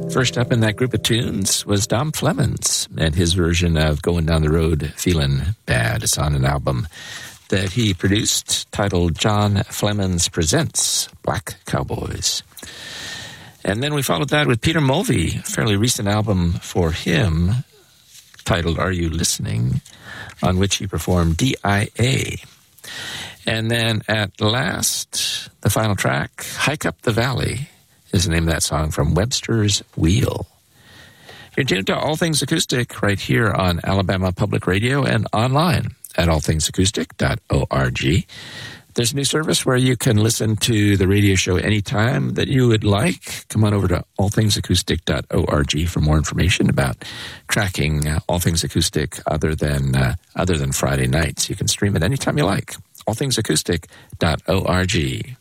First up in that group of tunes was Dom Flemons and his version of Going Down the Road Feeling Bad. It's on an album that he produced titled John Flemons Presents Black Cowboys. And then we followed that with Peter Mulvey, a fairly recent album for him titled Are You Listening?, on which he performed DIA. And then at last, the final track, Hike Up the Valley, is the name of that song from Webster's Wheel. You're tuned to All Things Acoustic right here on Alabama Public Radio and online at allthingsacoustic.org. There's a new service where you can listen to the radio show anytime that you would like. Come on over to allthingsacoustic.org for more information about tracking All Things Acoustic other than Friday nights. You can stream it anytime you like. allthingsacoustic.org.